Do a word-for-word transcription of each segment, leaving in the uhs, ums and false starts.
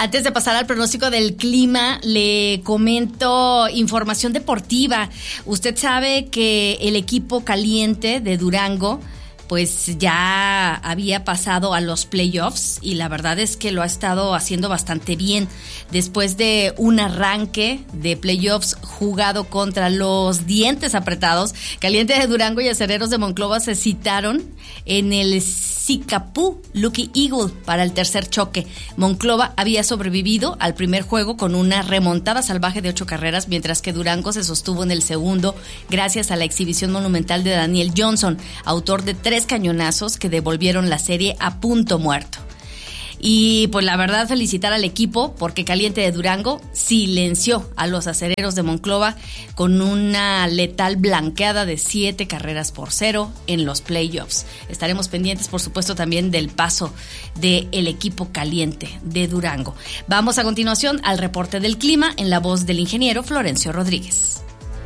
Antes de pasar al pronóstico del clima, le comento información deportiva. Usted sabe que el equipo caliente de Durango pues ya había pasado a los playoffs y la verdad es que lo ha estado haciendo bastante bien después de un arranque de playoffs jugado contra los dientes apretados. Caliente de Durango y Acereros de Monclova se citaron en el Sicapú Lucky Eagle para el tercer choque. Monclova había sobrevivido al primer juego con una remontada salvaje de ocho carreras, mientras que Durango se sostuvo en el segundo gracias a la exhibición monumental de Daniel Johnson, autor de tres cañonazos que devolvieron la serie a punto muerto. Y pues la verdad, felicitar al equipo porque Caliente de Durango silenció a los Acereros de Monclova con una letal blanqueada de siete carreras por cero en los playoffs. Estaremos pendientes, por supuesto, también del paso del equipo Caliente de Durango. Vamos a continuación al reporte del clima en la voz del ingeniero Florencio Rodríguez.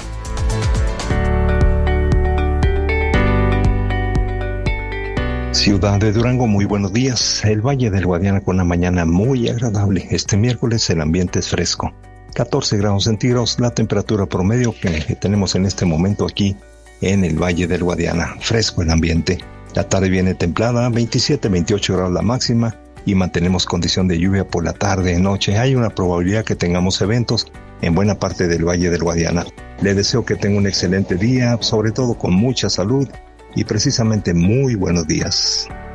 Ciudad de Durango, muy buenos días. El Valle del Guadiana con una mañana muy agradable. Este miércoles el ambiente es fresco. catorce grados centígrados, la temperatura promedio que tenemos en este momento aquí en el Valle del Guadiana. Fresco el ambiente. La tarde viene templada, veintisiete, veintiocho grados la máxima y mantenemos condición de lluvia por la tarde y noche. Hay una probabilidad que tengamos eventos en buena parte del Valle del Guadiana. Le deseo que tenga un excelente día, sobre todo con mucha salud y precisamente muy buenos días.